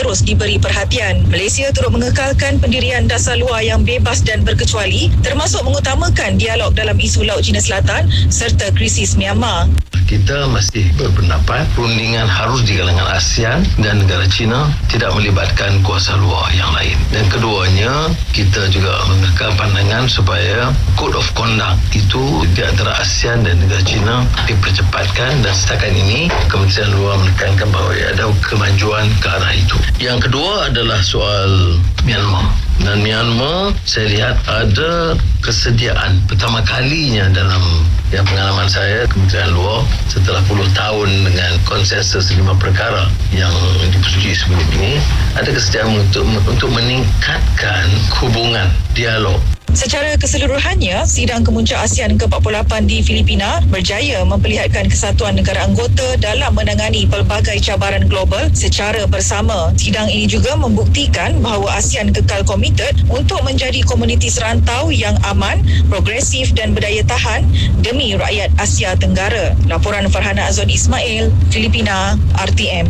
terus diberi perhatian. Malaysia turut mengekalkan pendirian dasar luar yang bebas dan berkecuali, termasuk mengutamakan dialog dalam isu Laut Cina Selatan serta krisis Myanmar. Kita masih berpendapat perundingan harus di kalangan ASEAN dan negara China, tidak melibatkan kuasa luar yang lain. Dan keduanya, kita juga mengekal pandangan supaya Code of Conduct itu di antara ASEAN dan negara China dipercepatkan, dan setakat ini Kementerian Luar menekankan bahawa ada kemajuan ke arah itu. Yang kedua adalah soal Myanmar. Dan Myanmar, saya lihat ada kesediaan pertama kalinya dalam pengalaman saya Kementerian Luar setelah puluh tahun dengan konsensus 5 perkara yang dipersetujui sebelum ini, ada kesediaan untuk meningkatkan hubungan dialog. Secara keseluruhannya, sidang kemuncak ASEAN ke-48 di Filipina berjaya memperlihatkan kesatuan negara anggota dalam menangani pelbagai cabaran global secara bersama. Sidang ini juga membuktikan bahawa ASEAN kekal komited untuk menjadi komuniti serantau yang aman, progresif dan berdaya tahan demi rakyat Asia Tenggara. Laporan Farhana Azwan Ismail, Filipina, RTM.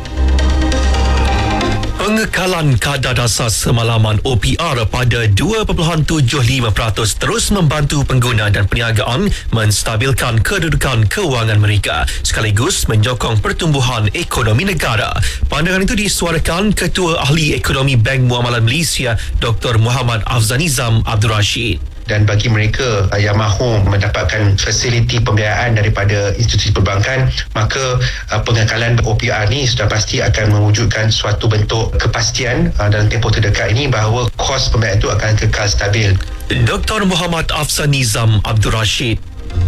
Pengekalan kadar dasar semalaman OPR pada 2.75% terus membantu pengguna dan perniagaan menstabilkan kedudukan kewangan mereka sekaligus menyokong pertumbuhan ekonomi negara. Pandangan itu disuarakan Ketua Ahli Ekonomi Bank Muamalat Malaysia Dr. Muhammad Afzanizam Abdul Rashid. Dan bagi mereka yang mahu mendapatkan fasiliti pembiayaan daripada institusi perbankan, maka pengekalan OPR ni sudah pasti akan mewujudkan suatu bentuk kepastian dalam tempoh terdekat ini bahawa kos pembiayaan itu akan kekal stabil. Dr. Muhammad Afzanizam Abdul Rashid.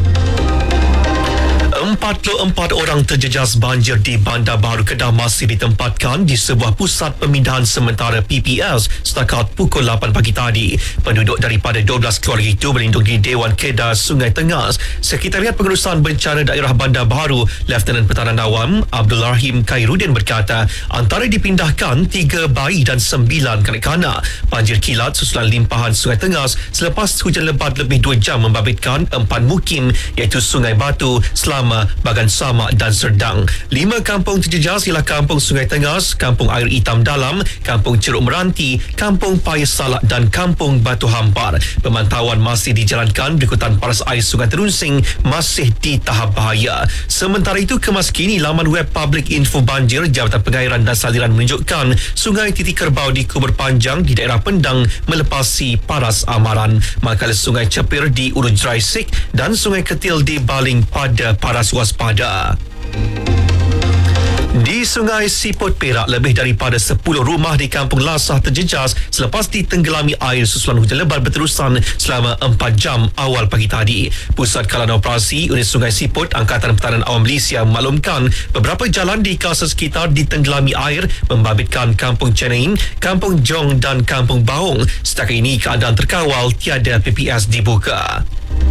44 orang terjejas banjir di Bandar Baru Kedah masih ditempatkan di sebuah pusat pemindahan sementara PPS setakat pukul 8 pagi tadi. Penduduk daripada 12 keluarga itu berlindung di Dewan Kedah Sungai Tengas. Sekretariat Pengurusan Bencana Daerah Bandar Baru, Lieutenant Pertahanan Awam Abdul Rahim Khairuddin berkata, antara dipindahkan 3 bayi dan 9 kanak-kanak. Banjir kilat susulan limpahan Sungai Tengas selepas hujan lebat lebih 2 jam membabitkan 4 mukim iaitu Sungai Batu, Selama, Bagan Samak dan Serdang. 5 kampung terjejas ialah Kampung Sungai Tengas, Kampung Air Hitam Dalam, Kampung Ceruk Meranti, Kampung Paya Salak dan Kampung Batu Hampar. Pemantauan masih dijalankan berikutan paras air Sungai Terunsing masih di tahap bahaya. Sementara itu, kemas kini laman web Public Info Banjir Jabatan Pengairan dan Saliran menunjukkan Sungai Titi Kerbau di Kubur Panjang di daerah Pendang melepasi paras amaran, manakala Sungai Cepir di Urut Draisik dan Sungai Ketil di Baling pada paras waspada. Di Sungai Siput Perak, lebih daripada 10 rumah di Kampung Lasah terjejas selepas ditenggelami air susulan hujan lebat berterusan selama 4 jam awal pagi tadi. Pusat Kalangan Operasi Unit Sungai Siput Angkatan Pertahanan Awam Malaysia maklumkan beberapa jalan di kawasan sekitar ditenggelami air membabitkan Kampung Cenain, Kampung Jong dan Kampung Baung. Setakat ini keadaan terkawal, tiada PPS dibuka.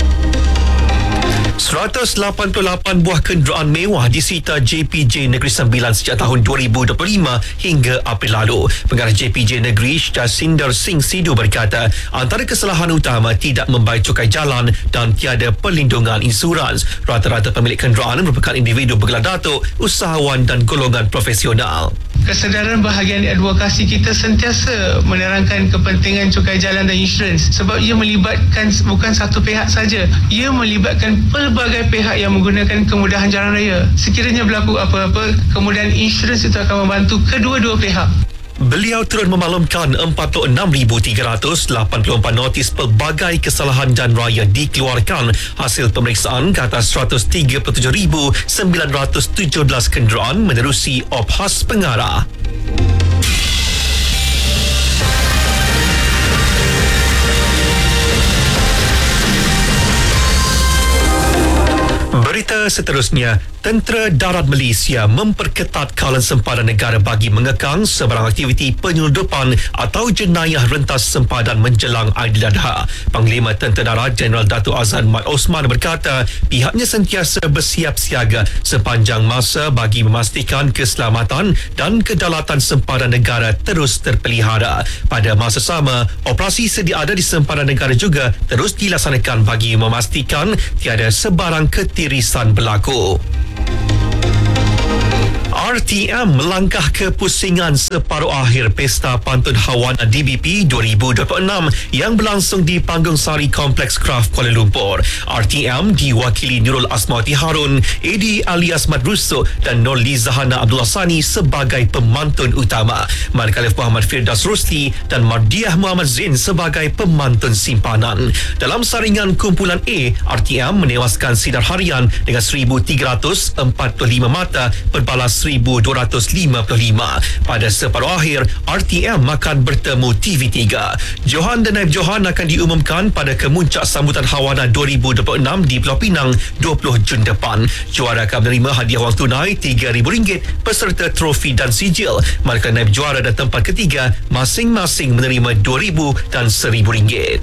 188 buah kenderaan mewah disita JPJ Negeri Sembilan sejak tahun 2025 hingga April lalu. Pengarah JPJ Negeri Syasinder Singh Sidhu berkata, antara kesalahan utama tidak membayar cukai jalan dan tiada perlindungan insurans. Rata-rata pemilik kenderaan merupakan individu bergelar datuk, usahawan dan golongan profesional. Kesedaran bahagian advokasi kita sentiasa menerangkan kepentingan cukai jalan dan insurans sebab ia melibatkan bukan satu pihak saja, ia melibatkan pelbagai pihak yang menggunakan kemudahan jalan raya. Sekiranya berlaku apa-apa, kemudahan insurans itu akan membantu kedua-dua pihak. Beliau turut memaklumkan 46,384 notis pelbagai kesalahan jalan raya dikeluarkan hasil pemeriksaan ke atas 137,917 kenderaan menerusi Opkhas Pengarah. Berita seterusnya, Tentera Darat Malaysia memperketat kawalan sempadan negara bagi mengekang sebarang aktiviti penyelundupan atau jenayah rentas sempadan menjelang Aidiladha. Panglima Tentera Darat Jeneral Datuk Azlan Mat Osman berkata pihaknya sentiasa bersiap siaga sepanjang masa bagi memastikan keselamatan dan kedaulatan sempadan negara terus terpelihara. Pada masa sama, operasi sedia ada di sempadan negara juga terus dilaksanakan bagi memastikan tiada sebarang ketirisan berlaku. RTM melangkah ke pusingan separuh akhir Pesta Pantun Hawana DBP 2026 yang berlangsung di Panggung Sari Kompleks Kraft Kuala Lumpur. RTM diwakili Nurul Asmawati Harun, Edi alias Mat Rusuk dan Nurli Zahana Abdullah Sani sebagai pemantun utama, manakala Muhammad Firdaus Rusli dan Mardiah Muhammad Zain sebagai pemantun simpanan. Dalam saringan kumpulan A, RTM menewaskan sinar harian dengan 1,345 mata berbalas 1,255. Pada separuh akhir, RTM akan bertemu TV3. Johan dan Naib Johan akan diumumkan pada kemuncak sambutan Hawana 2026 di Pulau Pinang 20 Jun depan. Juara akan menerima hadiah wang tunai RM3,000 beserta trofi dan sijil, manakala naib juara dan tempat ketiga masing-masing menerima RM2,000 dan RM1,000.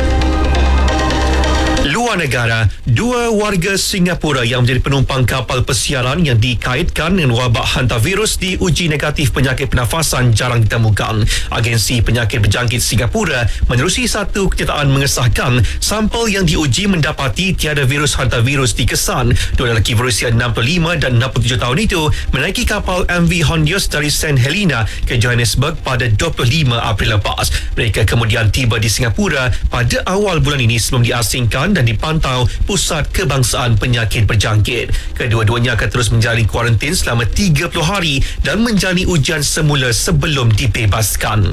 Luar negara, 2 warga Singapura yang menjadi penumpang kapal persiaran yang dikaitkan dengan wabak hantavirus diuji negatif penyakit pernafasan jarang ditemukan. Agensi Penyakit Berjangkit Singapura menerusi satu kenyataan mengesahkan sampel yang diuji mendapati tiada virus hantavirus dikesan. Dua lelaki berusia 65 dan 67 tahun itu menaiki kapal MV Hondius dari St. Helena ke Johannesburg pada 25 April lepas. Mereka kemudian tiba di Singapura pada awal bulan ini sebelum diasingkan dan dipantau Pusat Kebangsaan Penyakit Berjangkit. Kedua-duanya akan terus menjalani kuarantin selama 30 hari dan menjalani ujian semula sebelum dibebaskan.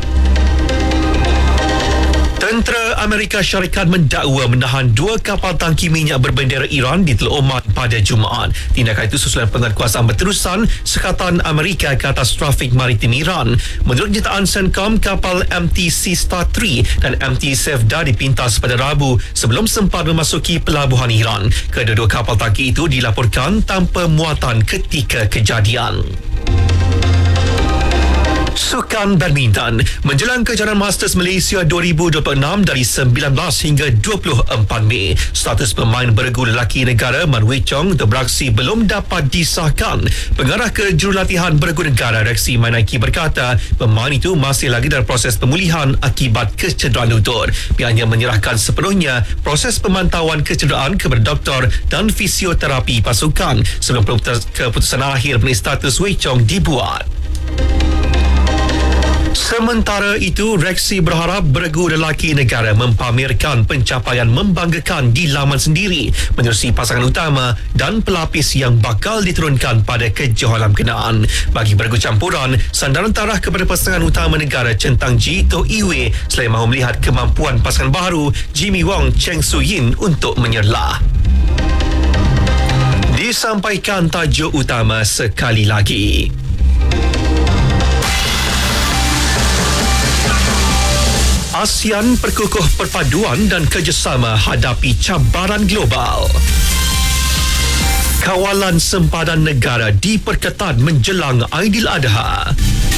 Tentera Amerika Syarikat mendakwa menahan 2 kapal tangki minyak berbendera Iran di Teluk Oman pada Jumaat. Tindakan itu susulan penguatkuasaan berterusan Sekatan Amerika ke atas trafik maritim Iran. Menurut kenyataan CENTCOM, kapal MT Sea Star 3 dan MT Sevda dipintas pada Rabu sebelum sempat memasuki pelabuhan Iran. Kedua-dua kapal tangki itu dilaporkan tanpa muatan ketika kejadian. Sukan badminton menjelang kejuaraan Masters Malaysia 2026 dari 19 hingga 24 Mei. Status pemain bergu lelaki negara Man Wei Chong untuk beraksi belum dapat disahkan. Pengarah kejurulatihan bergu negara Reksi Mainaiki berkata pemain itu masih lagi dalam proses pemulihan akibat kecederaan lutut. Pihaknya menyerahkan sepenuhnya proses pemantauan kecederaan kepada doktor dan fisioterapi pasukan sebelum keputusan akhir mengenai status Wei Chong dibuat. Sementara itu, Reksi berharap beregu lelaki negara mempamerkan pencapaian membanggakan di laman sendiri menerusi pasangan utama dan pelapis yang bakal diturunkan pada kejohanan berkenaan. Bagi beregu campuran, sandaran tarah kepada pasangan utama negara Centang Ji Toh Iwe selain mahu melihat kemampuan pasangan baru Jimmy Wong Cheng Su Yin untuk menyerlah. Disampaikan tajuk utama sekali lagi. ASEAN perkukuh perpaduan dan kerjasama hadapi cabaran global. Kawalan sempadan negara diperketat menjelang Aidiladha.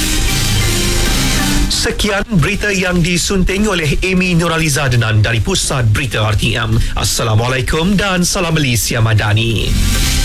Sekian berita yang disunting oleh Amy Nuraliza Denan dari Pusat Berita RTM. Assalamualaikum dan salam Malaysia Madani.